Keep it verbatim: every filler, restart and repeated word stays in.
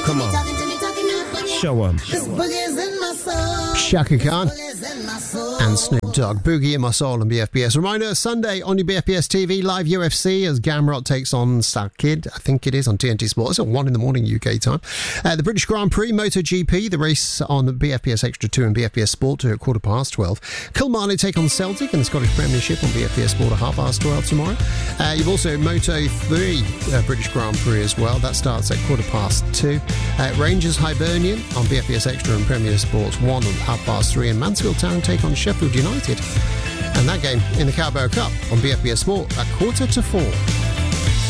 Come on. Show 'em. Shaka Khan and Snoop Dogg. Boogie in My Soul on B F B S. Reminder, Sunday on your B F B S T V, live U F C as Gamrot takes on Sakid. I think it is on T N T Sport. It's at one in the morning U K time. Uh, the British Grand Prix, MotoGP, the race on B F B S Extra two and B F B S Sport two at quarter past twelve. Kilmarnock take on Celtic in the Scottish Premiership on B F B S Sport at half past twelve tomorrow. Uh, you've also Moto three uh, British Grand Prix as well. That starts at quarter past two. Uh, Rangers Hibernian on B F B S Extra and Premier Sports one at half past three. And Mansfield Town take on Sheffield United. And that game in the Carabao Cup on B F B S Sport at quarter to four.